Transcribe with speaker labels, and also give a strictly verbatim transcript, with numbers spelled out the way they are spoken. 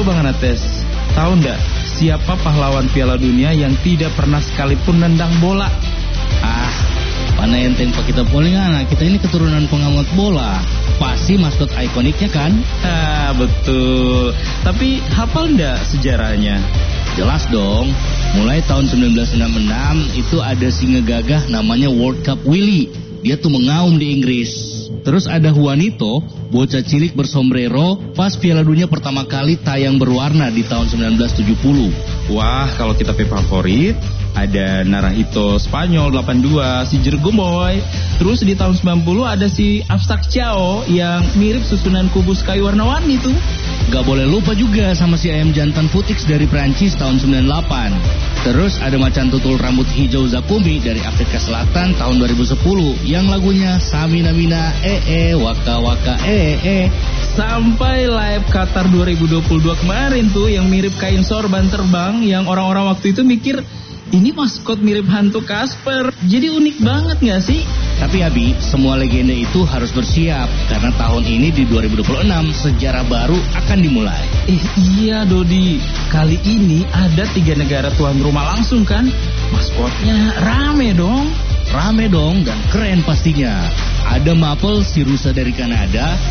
Speaker 1: Bang Anates, tahu nggak siapa pahlawan Piala Dunia yang tidak pernah sekalipun nendang bola?
Speaker 2: Ah, mana enteng pak kita polingan, kita ini keturunan pengamat bola. Pasti maskot ikoniknya kan?
Speaker 1: Ah, betul. Tapi hafal nggak sejarahnya?
Speaker 2: Jelas dong. Mulai tahun sembilan belas enam puluh enam itu ada singa gagah namanya World Cup Willy. Dia tuh mengaum di Inggris. Terus ada Juanito, bocah cilik bersombrero pas Piala Dunia pertama kali tayang berwarna di tahun sembilan belas tujuh puluh.
Speaker 1: Wah, kalau kita pe favorit, ada Naranjito Spanyol delapan dua, si Jergum Boy. Terus di tahun sembilan puluh ada si Abstrak Ciao yang mirip susunan kubus kayu warna-warni tuh.
Speaker 2: Gak boleh lupa juga sama si ayam jantan Futix dari Prancis tahun sembilan puluh delapan. Terus ada macan tutul rambut hijau Zakumi dari Afrika Selatan tahun dua ribu sepuluh yang lagunya Samina Mina eh eh waka waka eh eh.
Speaker 1: Sampai live Qatar dua ribu dua puluh dua kemarin tuh yang mirip kain sorban terbang yang orang-orang waktu itu mikir ini maskot mirip hantu Casper. Jadi unik banget gak sih?
Speaker 2: Tapi Abi, semua legenda itu harus bersiap karena tahun ini di dua ribu dua puluh enam sejarah baru akan dimulai.
Speaker 1: Eh iya Dodi, kali ini ada tiga negara tuan rumah langsung kan? Maskotnya rame dong.
Speaker 2: Rame dong dan keren pastinya. Ada Maple si rusa dari Kanada,